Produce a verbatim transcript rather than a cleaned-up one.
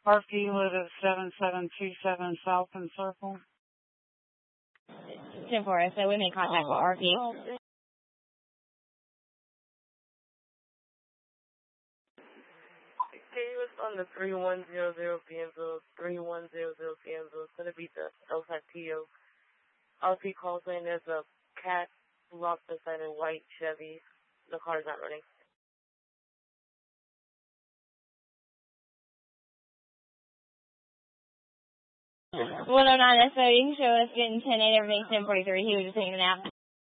Park Ewood at seven seven two seven Falcon Circle. ten four, so we made contact with R P. Okay, it was on the three one zero zero Bienville, three one zero zero Bienville. It's going to be the El Castillo. R P calls in, there's a cat locked inside a white Chevy. The car's not running. one oh nine S O, you can show us getting ten eight, everything's ten forty-three. He was just hanging out.